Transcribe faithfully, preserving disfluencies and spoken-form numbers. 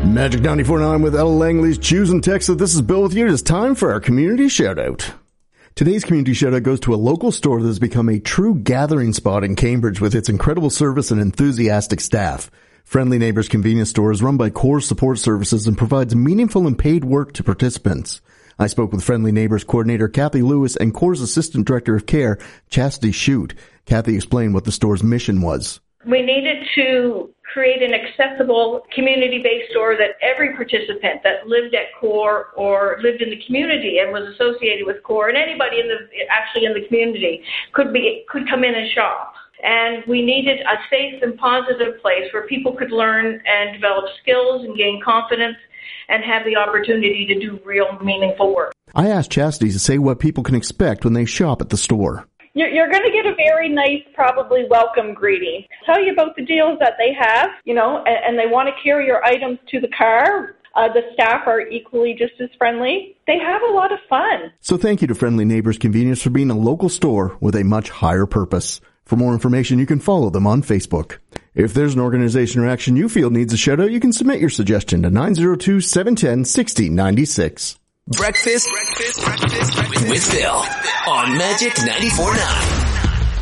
Magic ninety-four point nine with Ella Langley's Choosing Texas. This is Bill with you. It's time for our community shout-out. Today's community shout-out goes to a local store that has become a true gathering spot in Cambridge with its incredible service and enthusiastic staff. Friendly Neighbors Convenience Store is run by Core Support Services and provides meaningful and paid work to participants. I spoke with Friendly Neighbors Coordinator Kathy Lewis and Core's Assistant Director of Care, Chastity Shute. Kathy explained what the store's mission was. We needed to create an accessible community-based store that every participant that lived at Core or lived in the community and was associated with Core, and anybody in the actually in the community could be could come in and shop. And we needed a safe and positive place where people could learn and develop skills and gain confidence and have the opportunity to do real meaningful work. I asked Chastity to say what people can expect when they shop at the store. You're going to get a very nice, probably welcome greeting. Tell you about the deals that they have, you know, and, and they want to carry your items to the car. Uh, the staff are equally just as friendly. They have a lot of fun. So thank you to Friendly Neighbors Convenience for being a local store with a much higher purpose. For more information, you can follow them on Facebook. If there's an organization or action you feel needs a shout-out, you can submit your suggestion to nine oh two, seven one zero, six oh nine six. Breakfast, breakfast, breakfast, breakfast with Bill on Magic ninety-four point nine.